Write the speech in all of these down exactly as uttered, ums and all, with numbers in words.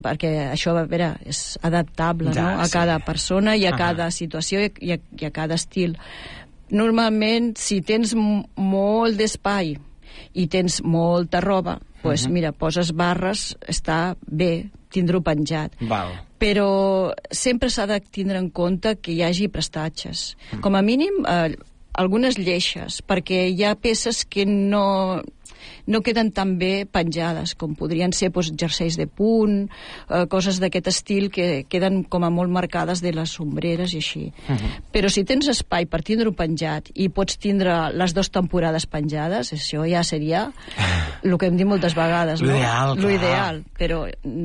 perquè això, a veure, és adaptable, ja, no? A sí. cada persona i a uh-huh. cada situació i a, i a cada estil. Normalment, si tens m- molt d'espai i tens molta roba, doncs pues, uh-huh. mira, poses barres, està bé tindre-ho penjat. Val. Però sempre s'ha de tindre en compte que hi hagi prestatges. Mm. Com a mínim, eh, algunes lleixes, perquè hi ha peces que no, no queden tan bé penjades, com podrien ser doncs, jerseis de punt, eh, coses d'aquest estil que queden com a molt marcades de les sombreres i així. Uh-huh. Però si tens espai per tindre-ho penjat i pots tindre les dues temporades penjades, això ja seria el que hem dit moltes vegades, no? L'ideal, clar. L'ideal, però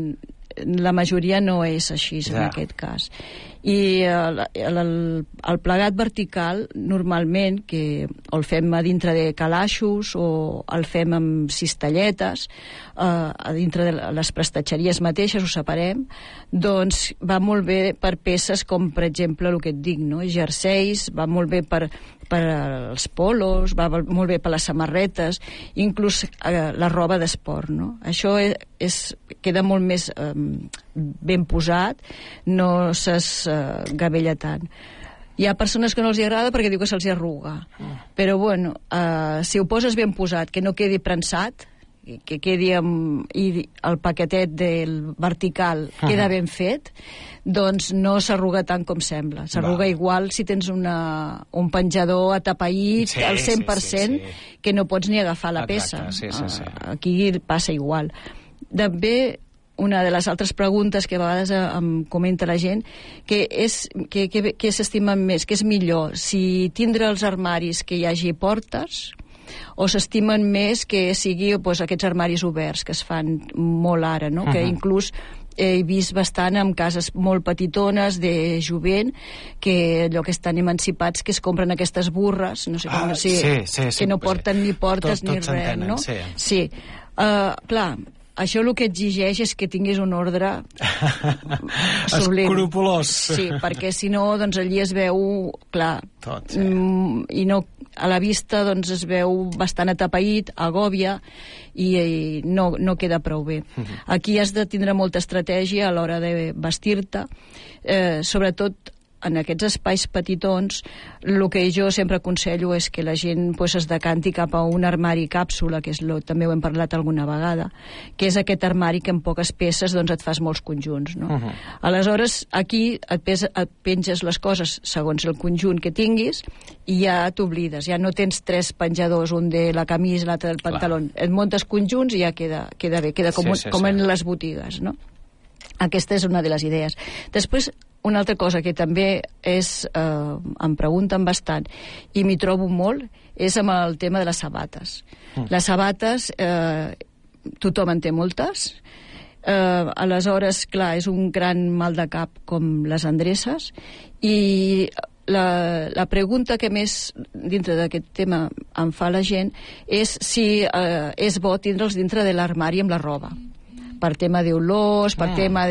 la majoria no és així en ja. aquest cas. I el, el, el plegat vertical normalment que el fem a dintre de calaixos o el fem amb cistelletes, eh, a dintre de les prestatgeries mateixes ho separem, doncs va molt bé per peces com per exemple el que et dic, no? Jerseis, va molt bé per per als polos, va molt bé per les samarretes, inclús eh, la roba d'esport, no? Això és, és, queda molt més eh, ben posat, no s'esgavella tant. Hi ha persones que no els agrada perquè diu que se'ls arruga, però bueno, eh, si ho poses ben posat, que no quedi prensat, que quedi amb, i el paquetet del vertical queda ben fet, doncs no s'arruga tant com sembla. S'arruga igual si tens una, un penjador atapeït sí, al cent per cent sí, sí, sí. que no pots ni agafar la Exacte, peça. Sí, sí, sí. Aquí passa igual. També una de les altres preguntes que a vegades em comenta la gent, que és que, que, que s'estimen més, que és millor si tindre els armaris que hi hagi portes o s'estimen més que sigui pues, aquests armaris oberts que es fan molt ara, no? Uh-huh. Que inclús he vist bastant en cases molt petitones de jovent que allò que estan emancipats que es compren aquestes burres no sé com, ah, sí, sí, sí, sí, que no porten ni portes tot, ni tot res, no? Sí, sí. Uh, clar, això el que exigeix és que tinguis un ordre sublim. Escrupolós. Sí, perquè si no, doncs allí es veu, clar, tot, sí. mm, i no, a la vista doncs es veu bastant atapeït, agòbia, i, i no, no queda prou bé. Uh-huh. Aquí has de tindre molta estratègia a l'hora de vestir-te, eh, sobretot en aquests espais petitons. El que jo sempre aconsello és que la gent pues, es decanti cap a un armari càpsula, que és lo, també ho hem parlat alguna vegada, que és aquest armari que en poques peces doncs, et fas molts conjunts. No? Uh-huh. Aleshores, aquí et, pes, et penges les coses segons el conjunt que tinguis i ja t'oblides, ja no tens tres penjadors, un de la camisa, l'altre del pantaló. Et muntes conjunts i ja queda, queda bé, queda com, sí, sí, com sí. en les botigues. No? Aquesta és una de les idees. Després, una altra cosa que també és, eh, em pregunten bastant i m'hi trobo molt, és amb el tema de les sabates. Mm. Les sabates, eh, tothom en té moltes, eh, aleshores, clar, és un gran mal de cap com les endreces, i la, la pregunta que més dintre d'aquest tema em fa la gent és si eh, és bo tindre'ls dintre de l'armari amb la roba, per tema d'olors, per mm. tema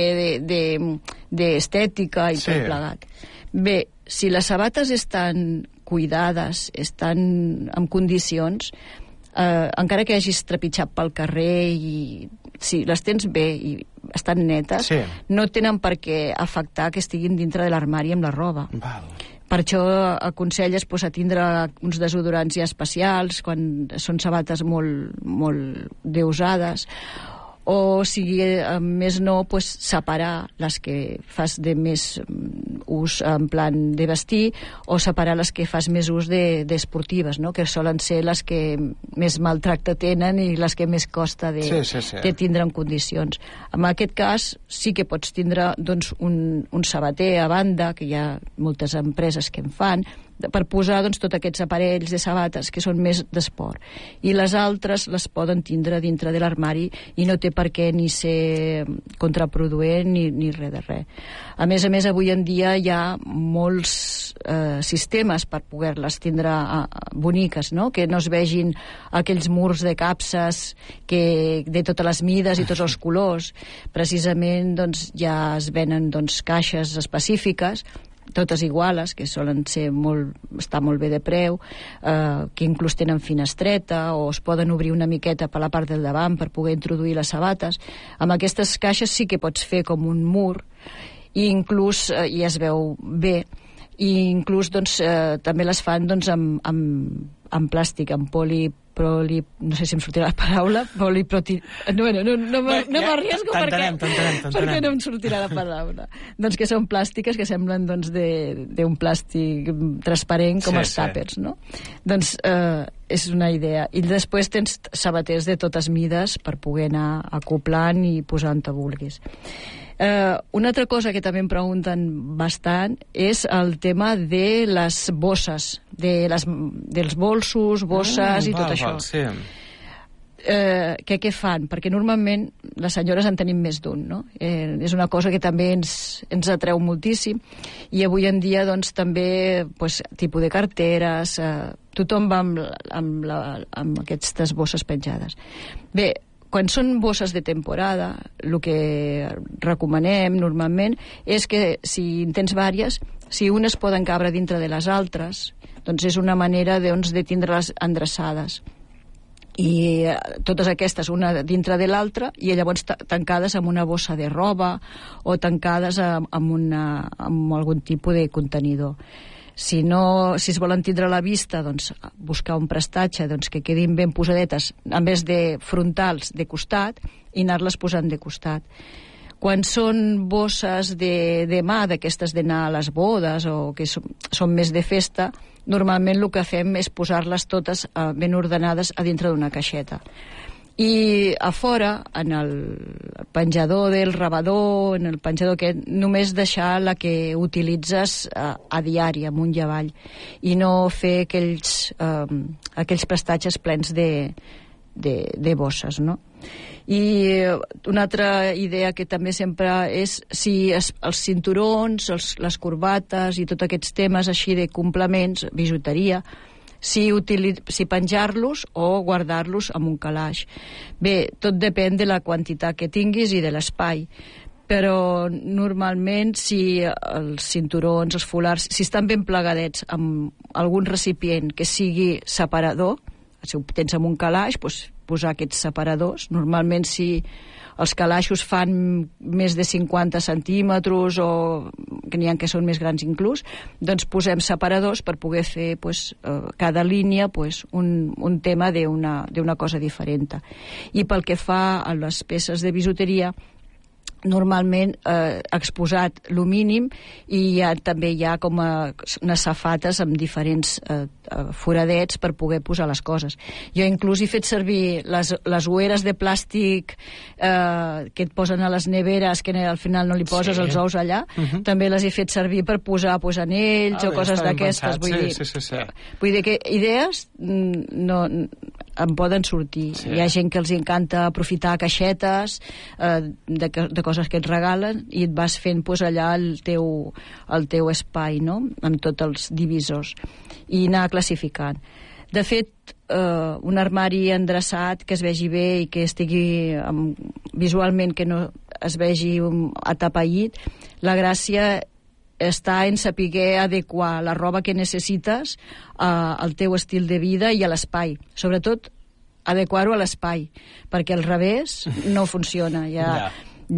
d'estètica de, de, de, i sí. tot plegat. Bé, si les sabates estan cuidades, estan en condicions, eh, encara que hagis trepitjat pel carrer i si les tens bé i estan netes, sí. no tenen per què afectar que estiguin dintre de l'armari amb la roba. Val. Per això aconselles pues, a tindre uns desodorants ja especials quan són sabates molt, molt deusades, o si eh, més no, pues, separar les que fas de més ús en plan de vestir o separar les que fas més ús d'esportives, de, no? Que solen ser les que més maltracte tenen i les que més costa de, sí, sí, sí. de tindre en condicions. En aquest cas sí que pots tindre doncs, un, un sabater a banda, que hi ha moltes empreses que en fan, per posar doncs, tots aquests aparells de sabates que són més d'esport. I les altres les poden tindre dintre de l'armari i no té per què ni ser contraproduent ni, ni res de res. A més a més, avui en dia hi ha molts eh, sistemes per poder-les tindre eh, boniques, no? Que no es vegin aquells murs de capses que, de totes les mides i tots els colors. Precisament doncs, ja es venen doncs, caixes específiques totes iguales, que solen ser molt, estar molt bé de preu, eh, que inclús tenen finestreta o es poden obrir una miqueta per la part del davant per poder introduir les sabates. Amb aquestes caixes sí que pots fer com un mur i inclús, eh, i es veu bé, i inclús doncs, eh, també les fan doncs, amb, amb, amb plàstic, amb poli, proli, no sé si em sortirà la paraula, poliproti... No, no, no, no, no, no m'arriesgo perquè, perquè no em sortirà la paraula. Doncs que són plàstiques que semblen doncs, d'un plàstic transparent com sí, els tàpers, sí. No? Doncs eh, és una idea. I després tens sabaters de totes mides per poder anar acoplant i posant on vulguis. Uh, una altra cosa que també em pregunten bastant és el tema de les bosses, de les, dels bolsos, bosses mm, i tot val, això. Val, sí. Uh, què, què fan? Perquè normalment les senyores en tenim més d'un, no? Eh, és una cosa que també ens, ens atreu moltíssim i avui en dia doncs, també pues, tipus de carteres, uh, tothom va amb, amb, la, amb aquestes bosses penjades. Bé, quan són bosses de temporada, el que recomanem normalment és que si en tens vàries, si unes poden cabre dintre de les altres, doncs és una manera doncs, de tindre-les endreçades. I totes aquestes, una dintre de l'altra, i llavors tancades amb una bossa de roba o tancades amb, una, amb algun tipus de contenidor. Si, no, si es volen tindre a la vista, doncs, buscar un prestatge doncs, que quedin ben posadetes, en vez de frontals, de costat, i anar-les posant de costat. Quan són bosses de, de mà, d'aquestes d'anar a les bodes o que són, són més de festa, normalment el que fem és posar-les totes eh, ben ordenades a dintre d'una caixeta. I a fora, en el penjador del rebador, en el penjador que només deixar la que utilitzes a, a diari, amunt i avall, i no fer aquells, eh, aquells prestatges plens de, de, de bosses, no? I una altra idea que també sempre és si es, els cinturons, els, les corbates i tots aquests temes així de complements, bijuteria, si, si penjar-los o guardar-los en un calaix. Bé, tot depèn de la quantitat que tinguis i de l'espai, però normalment si els cinturons, els folars, si estan ben plegadets amb algun recipient que sigui separador, si ho tens en un calaix, doncs posar aquests separadors. Normalment si els calaixos fan més de cinquanta centímetres o que n'hi ha que són més grans inclús, doncs posem separadors per poder fer pues, eh, cada línia pues, un, un tema d'una d'una cosa diferent. I pel que fa a les peces de bijuteria, normalment eh, exposat el mínim i ja, també hi ha com a, unes safates amb diferents eh, foradets per poder posar les coses. Jo inclús he fet servir les, les ueres de plàstic eh, que et posen a les neveres, que al final no li poses sí. els ous allà, uh -huh. també les he fet servir per posar pues, anells ah, o coses d'aquestes. Vull, sí, dir, sí, sí, sí. vull dir que idees no, en poden sortir. Sí. Hi ha gent que els encanta aprofitar caixetes eh, de, de coses que et regalen i et vas fent pues, allà el teu, el teu espai, no? Amb tots els divisors i anar classificant. De fet, eh, un armari endreçat que es vegi bé i que estigui um, visualment que no es vegi um, atapeït, la gràcia està en saber adequar la roba que necessites uh, al teu estil de vida i a l'espai. Sobretot, adequar-ho a l'espai, perquè al revés no funciona. Ja, yeah.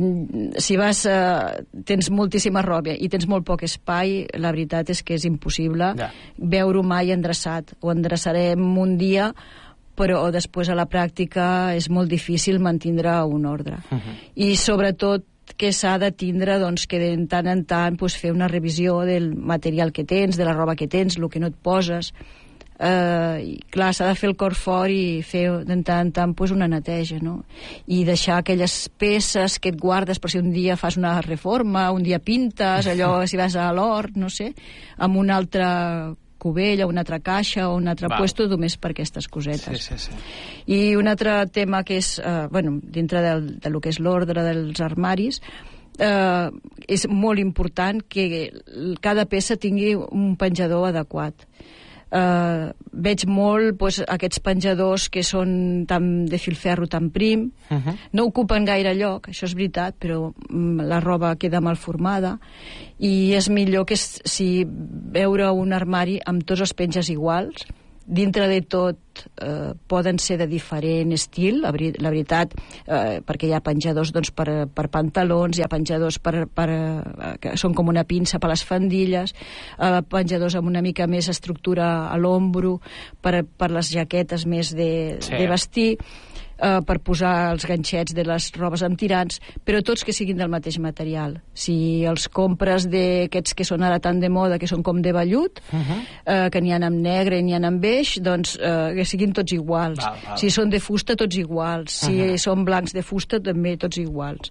Si vas, uh, tens moltíssima roba i tens molt poc espai, la veritat és que és impossible yeah. veure-ho mai endreçat. Ho endreçarem un dia, però després a la pràctica és molt difícil mantindre un ordre. Uh -huh. I sobretot que s'ha de tindre doncs, que de tant en tant pues, fer una revisió del material que tens, de la roba que tens, el que no et poses. Eh, i, clar, s'ha de fer el cor fort i fer de tant en tant pues, una neteja, no? I deixar aquelles peces que et guardes per si un dia fas una reforma, un dia pintes, allò si vas a l'hort, no sé, amb una altra cubella, una altra caixa o un altre Val. puesto només per aquestes cosetes. Sí, sí, sí. I un altre tema que és, eh, bueno, dintre del, de lo que és l'ordre dels armaris, eh, és molt important que cada peça tingui un penjador adequat. Uh, veig molt pues, aquests penjadors que són tan de filferro tan prim, uh -huh. no ocupen gaire lloc, això és veritat, però um, la roba queda mal formada, i és millor que si veure un armari amb tots els penges iguals. Dintre de tot eh, poden ser de diferent estil, la, veri la veritat, eh, perquè hi ha penjadors doncs, per, per pantalons, hi ha penjadors per, per, eh, que són com una pinça per les faldilles, eh, penjadors amb una mica més estructura a l'ombro, per, per les jaquetes més de, sí. de vestir, eh, per posar els ganxets de les robes amb tirants, però tots que siguin del mateix material. Si els compres d'aquests que són ara tan de moda, que són com de vellut, uh -huh. eh, que n'hi ha amb negre i n'hi ha amb beix, doncs eh, que siguin tots iguals. Val, val. Si són de fusta, tots iguals. Si uh -huh. són blancs de fusta, també tots iguals.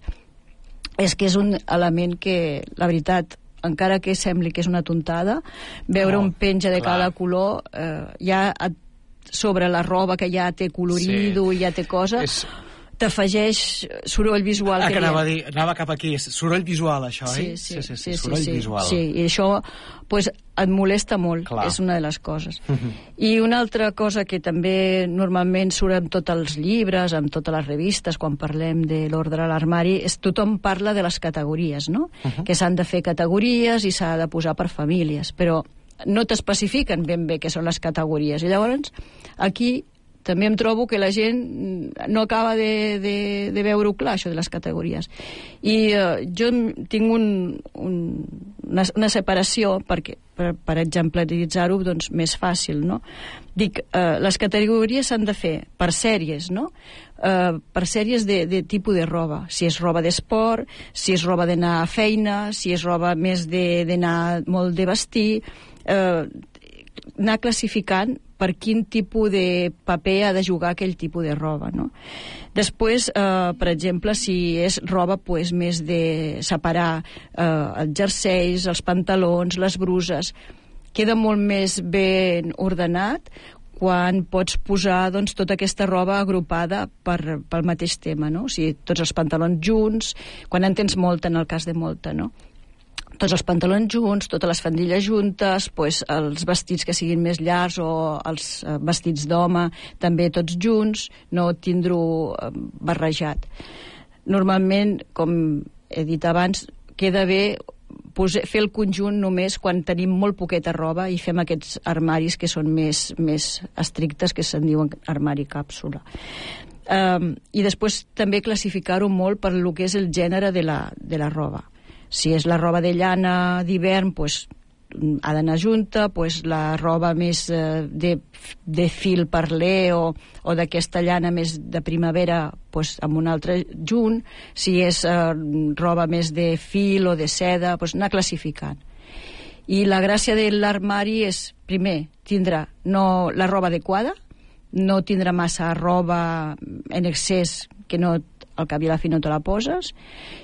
És que és un element que, la veritat, encara que sembli que és una tontada, veure oh, un penja de clar. cada color eh, ja et sobre la roba que ja té colorido sí. i ja té cosa, és... t'afegeix soroll visual. Ah, que, que anava, a dir, anava cap aquí, és soroll visual, això, sí, oi? Sí, sí, sí, sí, soroll sí, visual. Sí, i això pues, et molesta molt, clar. És una de les coses. Uh -huh. I una altra cosa que també normalment surt en tots els llibres, en totes les revistes, quan parlem de l'ordre a l'armari, és tothom parla de les categories, no? Uh -huh. Que s'han de fer categories i s'ha de posar per famílies, però no t'especifiquen ben bé què són les categories. I llavors, aquí també em trobo que la gent no acaba de, de, de veure-ho clar, això de les categories. I eh, jo tinc un, un, una, una separació perquè, per, per exemplaritzar-ho doncs, més fàcil, no? Dic, eh, les categories s'han de fer per sèries, no? Uh, per sèries de, de tipus de roba. Si és roba d'esport, si és roba d'anar a feina, si és roba més d'anar molt de vestir, uh, anar classificant per quin tipus de paper ha de jugar aquell tipus de roba, no? Després, eh, per exemple, si és roba pues, més de separar eh, els jerseis, els pantalons, les bruses, queda molt més ben ordenat quan pots posar doncs, tota aquesta roba agrupada per, pel mateix tema, no? O sigui, tots els pantalons junts, quan en tens molta, en el cas de molta, no? Tots els pantalons junts, totes les faldilles juntes, pues, els vestits que siguin més llargs o els eh, vestits d'home també tots junts, no tindre-ho eh, barrejat. Normalment, com he dit abans, queda bé fer el conjunt només quan tenim molt poqueta roba i fem aquests armaris que són més, més estrictes, que se'n diuen armari càpsula. Um, I després també classificar-ho molt per lo que és el gènere de la, de la roba. Si és la roba de llana d'hivern, pues, ha d'anar junta, pues, la roba més eh, de, de fil perlé o, o d'aquesta llana més de primavera, pues, amb un altre junt. Si és eh, roba més de fil o de seda, pues, anar classificant. I la gràcia de l'armari és, primer, tindre no la roba adequada, no tindre massa roba en excés que no, al cap i a la fi no te la poses,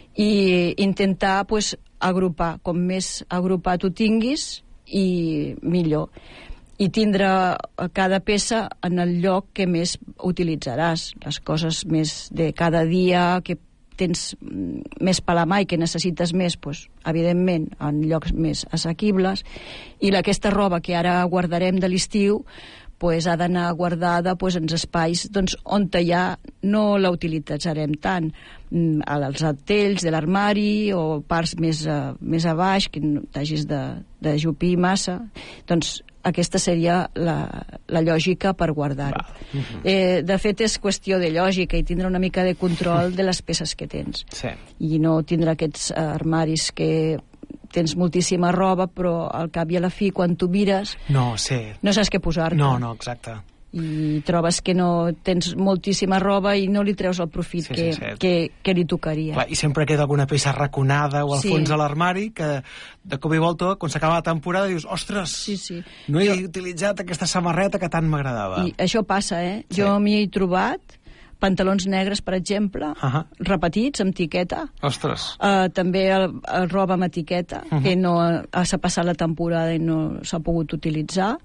i intentar pues, agrupar, com més agrupat ho tinguis i millor, i tindre cada peça en el lloc que més utilitzaràs, les coses més de cada dia que tens més per la mà i que necessites més, pues, evidentment en llocs més assequibles, i aquesta roba que ara guardarem de l'estiu pues, ha d'anar guardada pues, en espais doncs, on ja no la utilitzarem tant, als altells de l'armari o parts més a, més a baix, que no t'hagis de, de jupir massa. Doncs aquesta seria la, la lògica per guardar-ho. Uh -huh. eh, de fet, és qüestió de lògica i tindre una mica de control de les peces que tens. Sí. I no tindre aquests armaris que tens moltíssima roba, però al cap i a la fi, quan tu mires, no, sí. no saps què posar-te. No, no, exacte. I trobes que no tens moltíssima roba i no li treus el profit sí, que, sí, sí. Que, que li tocaria. Clar, i sempre queda alguna peça raconada o al sí. fons de l'armari que de cop i volta, quan s'acaba la temporada, dius, ostres, sí, sí. no he jo... utilitzat aquesta samarreta que tant m'agradava. I això passa, eh? Sí. Jo m'hi he trobat pantalons negres, per exemple, uh -huh. repetits, amb etiqueta. Ostres. Uh, també el, el roba amb etiqueta, uh -huh. que no s'ha passat la temporada i no s'ha pogut utilitzar.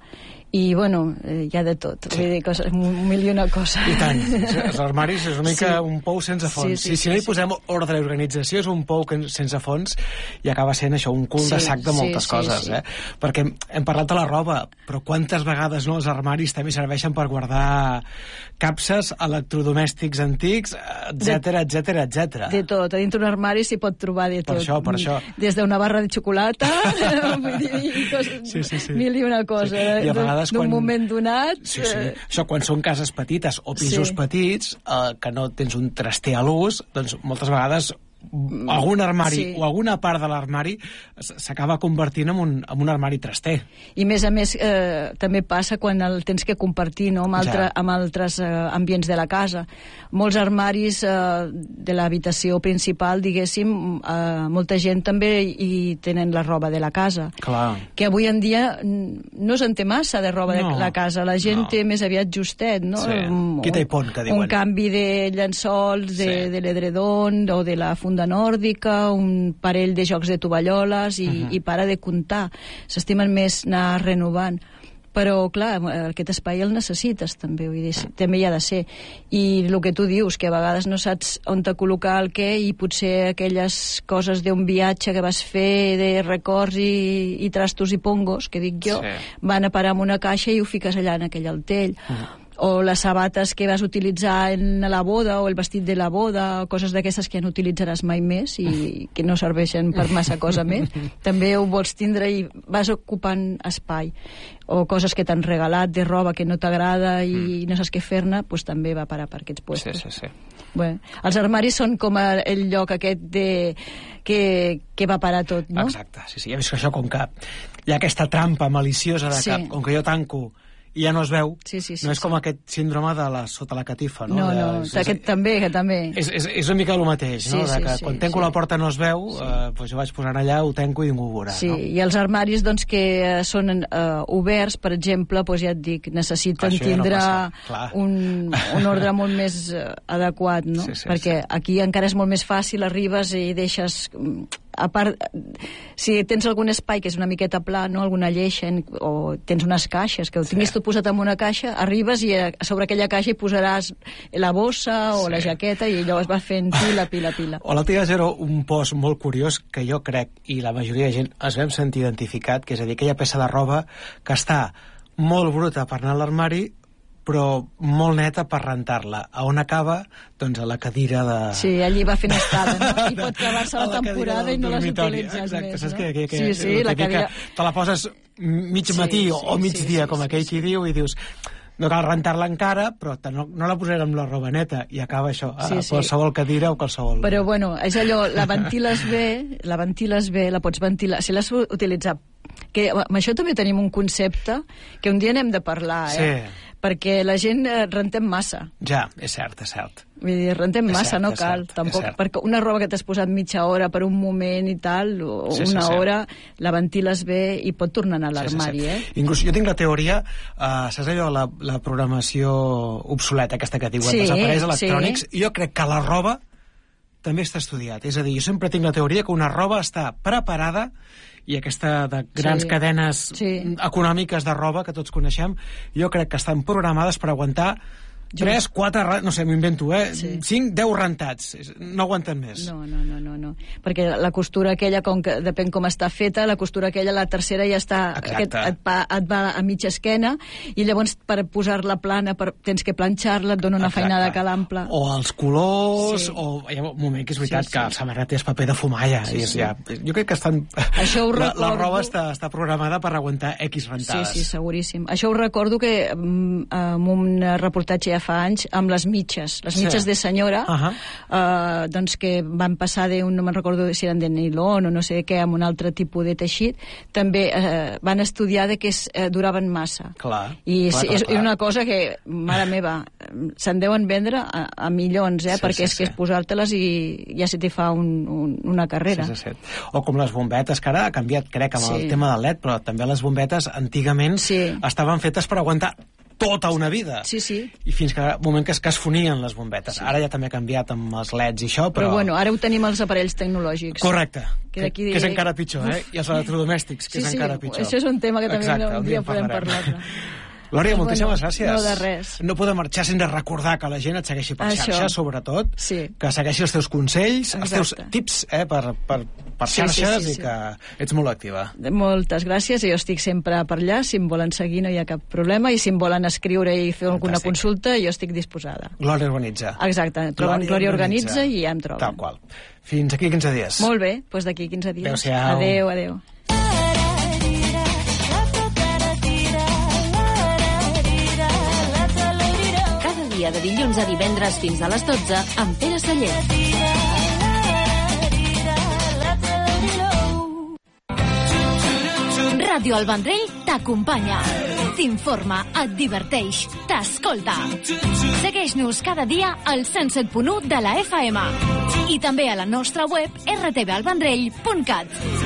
i, bueno, eh, hi ha de tot, sí. Vull dir, coses, un mil i una cosa. I tant, els armaris és una mica sí. un pou sense fons. Sí, sí, si, si no hi posem sí. ordre i organització, és un pou que, sense fons, i acaba sent això, un cul sí, de sac de moltes sí, coses, sí, sí. eh? Perquè hem parlat de la roba, però quantes vegades no els armaris també serveixen per guardar capses, electrodomèstics antics, etcètera, etcètera, etcètera. De tot, a dintre un armari s'hi pot trobar de tot. Per això, per això. Des d'una barra de xocolata, vull dir, coses, sí, sí, sí. mil i una cosa. Sí. I a vegades d'un quan... moment donat... Sí, sí. Això, quan són cases petites o pisos sí. petits, eh, que no tens un traster a l'ús, doncs moltes vegades algun armari sí. o alguna part de l'armari s'acaba convertint en un, en un armari traster. I més a més eh, també passa quan el tens que compartir, no?, amb, altre, ja. amb altres eh, ambients de la casa. Molts armaris eh, de l'habitació principal, diguéssim, eh, molta gent també hi tenen la roba de la casa. Clar. Que avui en dia no se'n té massa de roba no, de la casa. La gent no. té més aviat justet, no? Sí. Un, Quita i pon, que diuen. Un canvi de llençols, de, sí. de l'edredon o de la funda nòrdica, un parell de jocs de tovalloles i, uh-huh. i para de comptar. S'estimen més anar renovant. Però, clar, aquest espai el necessites també, vull dir, també hi ha de ser. I el que tu dius, que a vegades no saps on te col·locar el què, i potser aquelles coses d'un viatge que vas fer de records i, i trastos i pongos, que dic jo, sí. van a parar en una caixa i ho fiques allà en aquell altell. Uh-huh. O les sabates que vas utilitzar en la boda, o el vestit de la boda, o coses d'aquestes que no utilitzaràs mai més i que no serveixen per massa cosa més, també ho vols tindre i vas ocupant espai. O coses que t'han regalat de roba que no t'agrada i mm. no saps què fer-ne, doncs també va parar per aquests puestos. Sí, sí, sí. Bé, els armaris són com el lloc aquest de... que, que va parar tot, no? Exacte, sí, sí. Ja veus que això, com que hi ha aquesta trampa maliciosa de sí. que, com que jo tanco i ja no es veu, sí, sí, sí, no és sí. com aquest síndrome de la sota la catifa, no? No, de, no, és, aquest és, també, que també. És, és, és una mica el mateix, sí, no? De que sí, quan sí, tanco sí. la porta no es veu, sí. eh, doncs jo vaig posant allà, ho tanco i ningú ho veurà, sí, no? I els armaris, doncs, que són eh, oberts, per exemple, doncs ja et dic, necessiten Això tindre ja no un, un ordre molt més eh, adequat, no? Sí, sí, perquè sí. aquí encara és molt més fàcil, arribes i deixes... A part, si tens algun espai que és una miqueta pla, no? Alguna lleixa, o tens unes caixes, que ho tinguis sí. tot posat en una caixa, arribes i a sobre aquella caixa hi posaràs la bossa o sí. la jaqueta i llavors vas fent pila, pila, pila. O l'altre dia era un post molt curiós que jo crec, i la majoria de gent es vam sentir identificat, que és a dir, aquella peça de roba que està molt bruta per anar a l'armari, però molt neta per rentar-la. A on acaba? Doncs a la cadira de... Sí, allí va fent estada, no? I pot acabar-se la, la temporada i no les utilitzes Exacte, més, saps no? Que, que, que, sí, sí, la cadira... Te la poses mig matí sí, sí, o migdia, sí, sí, com aquell sí, qui sí. diu, i dius... No cal rentar-la encara, però no, no la posarem amb la roba neta, i acaba això, a sí, sí. qualsevol cadira o qualsevol... Però, bueno, és allò, la ventiles bé, la ventiles bé, la pots ventilar... Si l'has utilitzat... Que amb això també tenim un concepte que un dia n'hem de parlar, eh? Sí. Perquè la gent eh, rentem massa. Ja, és cert, és cert. Vull dir, rentem massa, cert, no cal. Cert, tampoc, perquè una roba que t'has posat mitja hora per un moment i tal, o sí, una sí, hora, sí. la ventiles bé i pot tornar a l'armari, sí, sí, sí. eh? Inclús jo tinc la teoria, uh, saps allò, la, la programació obsoleta, aquesta que diuen, sí, dels aparells electrònics, sí. Jo crec que la roba també està estudiat. És a dir, jo sempre tinc la teoria que una roba està preparada, i aquesta de grans sí. cadenes sí. econòmiques de roba que tots coneixem, jo crec que estan programades per aguantar tres, quatre, no sé, m'ho invento, eh? Sí. cinc, deu rentats. No aguanten més. No, no, no, no, no. Perquè la costura aquella, com que depèn com està feta, la costura aquella, la tercera ja està... Aquest, et, va, et va a mitja esquena, i llavors per posar-la plana per, tens que planxar-la, et dona una Exacte. feinada calample. O els colors, sí. o... Hi ha un moment que és veritat sí, sí. que el samarret és paper de fumalla. Sí, sí. Ja, jo crec que estan... Això ho la, recordo... la roba està, està programada per aguantar X rentades. Sí, sí, seguríssim. Això ho recordo que en un reportatge ja fa anys, amb les mitges, les mitges sí. de senyora, uh -huh. eh, doncs que van passar d'un, no me'n recordo si eren de nilon o no sé què, amb un altre tipus de teixit, també eh, van estudiar de que es, eh, duraven massa. Clar, I clar, és, clar, és clar. una cosa que, mare meva, se'n deuen vendre a, a milions, eh, sí, perquè sí, és que sí. és posar-te-les i ja se t'hi fa un, un, una carrera. Sí, sí, sí. O com les bombetes, que ara ha canviat, crec, amb sí. el tema del L E D, però també les bombetes antigament sí. estaven fetes per aguantar tota una vida. Sí, sí. I fins que un moment que es, que es fonien les bombetes. Sí. Ara ja també ha canviat amb els leds i això, però... Però bueno, ara ho tenim els aparells tecnològics. Correcte. Que, que, que és encara pitjor, eh? I els electrodomèstics, que sí, és sí, encara pitjor. Això és un tema que també Exacte, un dia podem parlar-ne. Lòria, moltíssimes bueno, gràcies. No de res. No podem marxar sense recordar que la gent et segueixi per Això. xarxa, sobretot, sí. que segueixi els teus consells, Exacte. els teus tips eh, per, per, per sí, xarxes sí, sí, sí, i que ets molt activa. Moltes gràcies, jo estic sempre per allà, si em volen seguir no hi ha cap problema, i si em volen escriure i fer alguna Fantàstic. Consulta, jo estic disposada. Glòria Organitza. Exacte, troben Glòria Organitza i ja em troben. Tal qual. Fins aquí quinze dies. Molt bé, doncs d'aquí quinze dies. Adéu-siau. Adéu, adéu. De dilluns a divendres fins a les dotze amb Pere Sallent. Ràdio El Vendrell t'acompanya, t'informa, et diverteix, t'escolta. Segueix-nos cada dia al cent set punt u de la F M i també a la nostra web r t v el vendrell punt cat.